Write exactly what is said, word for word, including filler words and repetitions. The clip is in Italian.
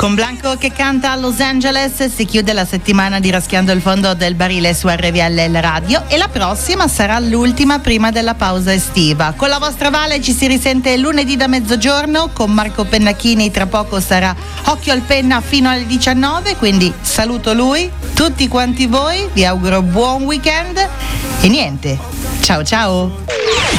Con Blanco che canta a Los Angeles si chiude la settimana di Raschiando il fondo del barile su R V L Radio e la prossima sarà l'ultima prima della pausa estiva. Con la vostra Vale ci si risente lunedì da mezzogiorno, con Marco Pennacchini tra poco sarà Occhio al Penna fino alle diciannove, quindi saluto lui, tutti quanti voi, vi auguro buon weekend e niente, ciao ciao!